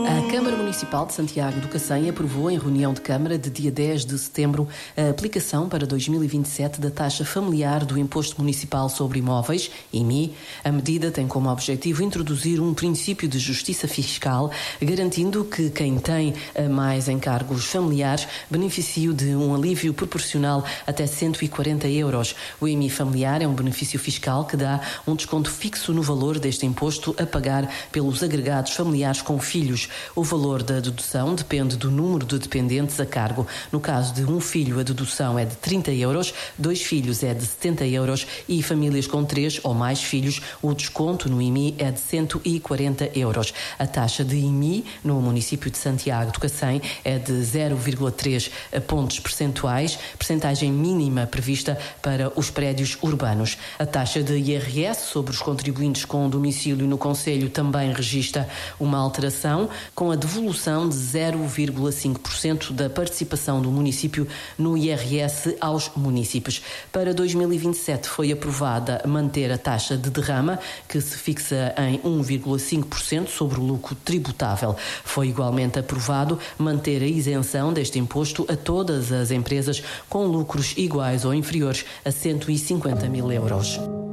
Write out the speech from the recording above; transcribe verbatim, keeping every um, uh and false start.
A Câmara Municipal de Santiago do Cacém aprovou em reunião de Câmara de dia dez de setembro a aplicação para dois mil e vinte e sete da taxa familiar do Imposto Municipal sobre Imóveis, I M I. A medida tem como objetivo introduzir um princípio de justiça fiscal, garantindo que quem tem mais encargos familiares beneficie de um alívio proporcional até cento e quarenta euros. O I M I familiar é um benefício fiscal que dá um desconto fixo no valor deste imposto a pagar pelos agregados familiares com filhos. O valor da dedução depende do número de dependentes a cargo. No caso de um filho, a dedução é de trinta euros, dois filhos é de setenta euros e famílias com três ou mais filhos, o desconto no I M I é de cento e quarenta euros. A taxa de I M I no município de Santiago do Cacém é de zero vírgula três pontos percentuais, percentagem mínima prevista para os prédios urbanos. A taxa de I R S sobre os contribuintes com domicílio no concelho também registra uma alteração, com a devolução de zero vírgula cinco por cento da participação do município no I R S aos municípios. Para dois mil e vinte e sete foi aprovada manter a taxa de derrama, que se fixa em um vírgula cinco por cento sobre o lucro tributável. Foi igualmente aprovado manter a isenção deste imposto a todas as empresas com lucros iguais ou inferiores a cento e cinquenta mil euros.